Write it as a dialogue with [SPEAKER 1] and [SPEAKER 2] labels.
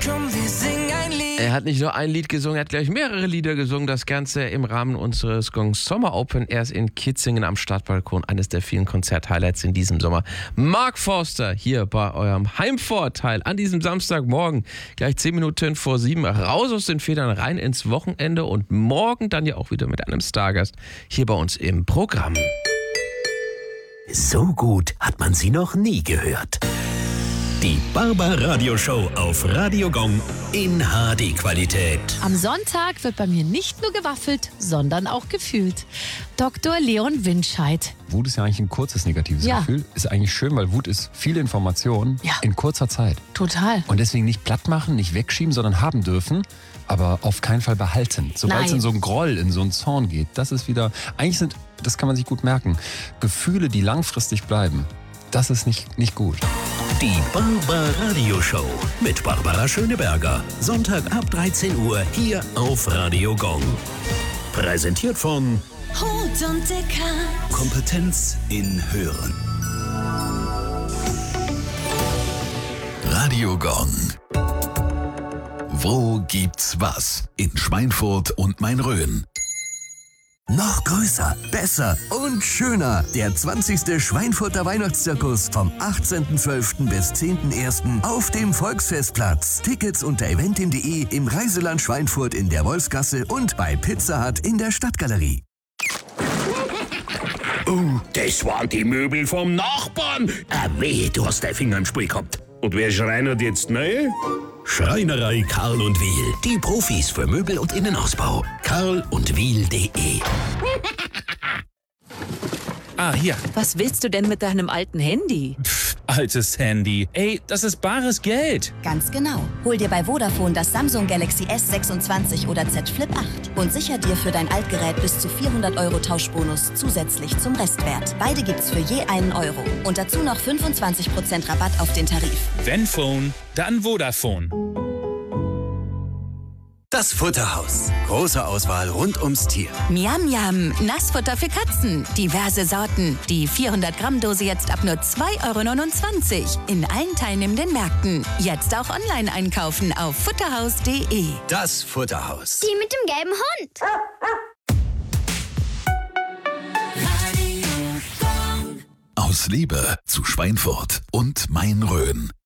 [SPEAKER 1] Komm, wir singen ein Lied.
[SPEAKER 2] Er hat nicht nur ein Lied gesungen, er hat gleich mehrere Lieder gesungen. Das Ganze im Rahmen unseres Gong Sommer Open. Er ist in Kitzingen am Stadtbalkon, eines der vielen Konzert-Highlights in diesem Sommer. Mark Forster hier bei eurem Heimvorteil an diesem Samstagmorgen. Gleich 10 Minuten vor 7 raus aus den Federn, rein ins Wochenende und morgen dann ja auch wieder mit einem Stargast hier bei uns im Programm.
[SPEAKER 3] So gut hat man sie noch nie gehört. Die Barbaradio-Show auf Radio Gong in HD-Qualität.
[SPEAKER 4] Am Sonntag wird bei mir nicht nur gewaffelt, sondern auch gefühlt. Dr. Leon Winscheid.
[SPEAKER 5] Wut ist ja eigentlich ein kurzes negatives
[SPEAKER 4] Ja.
[SPEAKER 5] Gefühl. Ist eigentlich schön, weil Wut ist viel Information in kurzer Zeit.
[SPEAKER 4] Total.
[SPEAKER 5] Und deswegen nicht platt machen, nicht wegschieben, sondern haben dürfen, aber auf keinen Fall behalten. Sobald es
[SPEAKER 4] Nein.
[SPEAKER 5] in so einen Groll, in so einen Zorn geht, das ist wieder, eigentlich sind, das kann man sich gut merken, Gefühle, die langfristig bleiben, das ist nicht gut.
[SPEAKER 3] Die Barbaradio-Show mit Barbara Schöneberger. Sonntag ab 13 Uhr hier auf Radio Gong. Präsentiert von
[SPEAKER 1] Hut und Dicker.
[SPEAKER 3] Kompetenz in Hören. Radio Gong. Wo gibt's was? In Schweinfurt und Main-Rhön. Noch größer, besser und schöner. Der 20. Schweinfurter Weihnachtszirkus vom 18.12. bis 10.01. auf dem Volksfestplatz. Tickets unter eventim.de, im Reiseland Schweinfurt in der Wolfsgasse und bei Pizza Hut in der Stadtgalerie.
[SPEAKER 6] Oh, das waren die Möbel vom Nachbarn.
[SPEAKER 3] Wehe, du hast den Finger im Spiel gehabt.
[SPEAKER 6] Und wer schreinert jetzt neu?
[SPEAKER 3] Schreinerei Karl und Wiel. Die Profis für Möbel und Innenausbau. karlundwiel.de.
[SPEAKER 7] Ah, hier.
[SPEAKER 8] Was willst du denn mit deinem alten Handy?
[SPEAKER 7] Altes Handy. Ey, das ist bares Geld.
[SPEAKER 9] Ganz genau. Hol dir bei Vodafone das Samsung Galaxy S26 oder Z Flip 8 und sicher dir für dein Altgerät bis zu 400 € Tauschbonus zusätzlich zum Restwert. Beide gibt's für je einen Euro. Und dazu noch 25% Rabatt auf den Tarif.
[SPEAKER 7] Wenn Phone, dann Vodafone.
[SPEAKER 3] Das Futterhaus. Große Auswahl rund ums Tier.
[SPEAKER 9] Miam Miam, Nassfutter für Katzen. Diverse Sorten. Die 400-Gramm-Dose jetzt ab nur 2,29 € in allen teilnehmenden Märkten. Jetzt auch online einkaufen auf futterhaus.de.
[SPEAKER 3] Das Futterhaus.
[SPEAKER 10] Die mit dem gelben Hund.
[SPEAKER 3] Aus Liebe zu Schweinfurt und Main-Rhön.